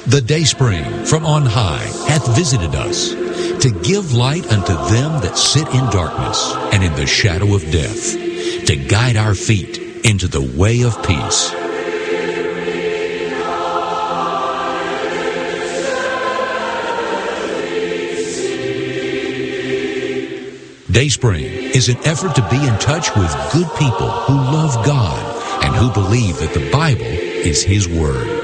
The dayspring from on high hath visited us, to give light unto them that sit in darkness and in the shadow of death, to guide our feet into the way of peace. Dayspring is an effort to be in touch with good people who love God and who believe that the Bible is His Word.